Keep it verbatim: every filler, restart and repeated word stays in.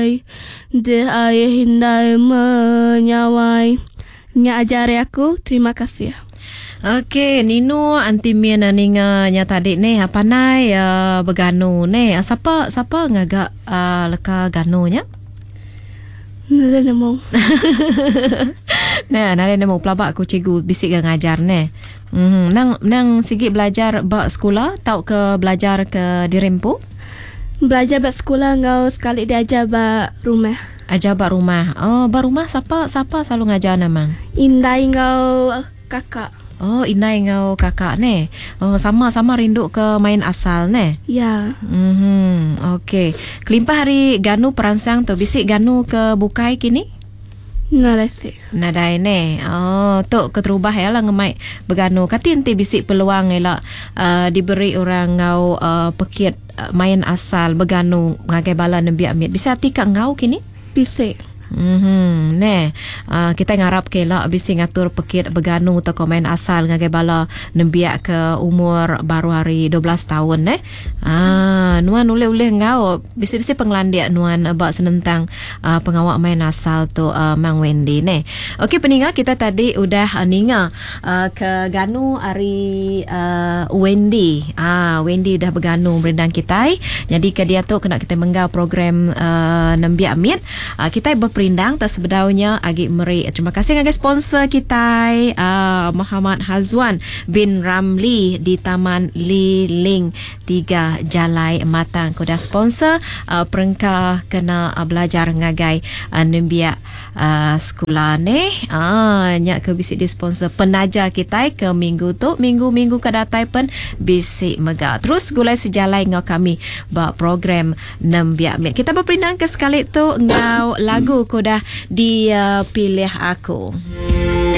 hindai, de ayah hindai menyawai. Nya ajari aku, terima kasih. Okey, Nino anti mia naninga nya tadi ni apa nai uh, beganu ni. Siapa siapa ngagak uh, leka ganu nya? Nada namo. Nah, nada namo pelabak aku cikgu bisik ngajar ni. Hmm, nang nang sigi belajar bak sekolah tau ke belajar ke di Rempo? Belajar bak sekolah ngau sekali diajar bak rumah. Ajar bak rumah. Oh, bak rumah siapa siapa selalu ngajar namang? Indai ngau kakak. Oh, Inai ngau kakak ni. Oh, sama-sama rindu ke main asal ni. Ya. Mhm. Okey. Kelimpah hari ganu perangsang tu bisik ganu ke bukai kini? Nada sih. Nadai ni. Oh, tu keterubah ya lah ngemai berganu. Kati nanti bisik peluang ya lah uh, diberi orang ngau uh, pekit uh, main asal berganu ngagai bala nembiak mit. Bisa hati kat ngau kini? Bisik. Hmm, ne. Uh, kita ngarap ke lah bising ngatur pekit beganu atau komen asal ngagai bala nembiak ke umur baru hari dua belas tahun ne. Ah, nuan ule-ule ngau bisik-bisik penglandiak nuan abak senentang uh, pengawak main asal tu uh, Mang Wendy ne. Okey peninga kita tadi udah uh, ninga uh, ke ganu hari uh, Wendy. Ah, Wendy udah berganu berendang kita. Jadi ke dia tu kena kita menggau program uh, nembiak mit. Uh, kita berperi Rindang tak sebedaunya agi meri. Terima kasih kepada sponsor kita uh, Muhammad Hazwan bin Ramli di Taman Liling tiga Jalai Matang. Koda sponsor uh, perengkah kena uh, belajar ngagai uh, nembiak uh, sekolah ni. Ah, nyak ke bisik di sponsor penaja kita ke minggu tu, minggu-minggu ke datai pun bisik mega. Terus gulai sejalai ngau kami ba program nembiak mit. Kita berperindang ke sekali tu ngau lagu ko dah dipilih aku.